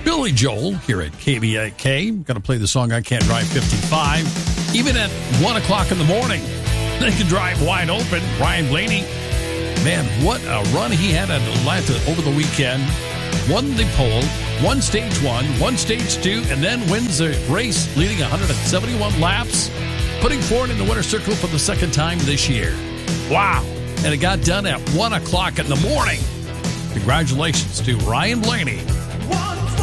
Billy Joel here at KBAK. Going to play the song I Can't Drive 55. Even at 1 o'clock in the morning, they can drive wide open. Ryan Blaney, man, what a run he had at Atlanta over the weekend. Won the pole, won stage 1, won stage 2, and then wins the race, leading 171 laps, putting forward in the winner's circle for the second time this year. Wow. And it got done at 1 o'clock in the morning. Congratulations to Ryan Blaney.